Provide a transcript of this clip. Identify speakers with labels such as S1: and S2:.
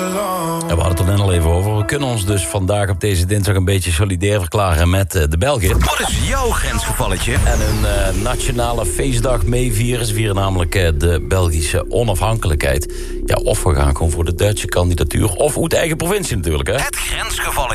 S1: Ja, we hadden het er net al even over. We kunnen ons dus vandaag op deze dinsdag een beetje solidair verklaren met de Belgen.
S2: Wat is jouw grensgevalletje?
S1: En hun nationale feestdag meevieren. Ze vieren namelijk de Belgische onafhankelijkheid. Ja, of we gaan gewoon voor de Duitse kandidatuur. Of uit eigen provincie natuurlijk, hè?
S2: Het grensgevalletje.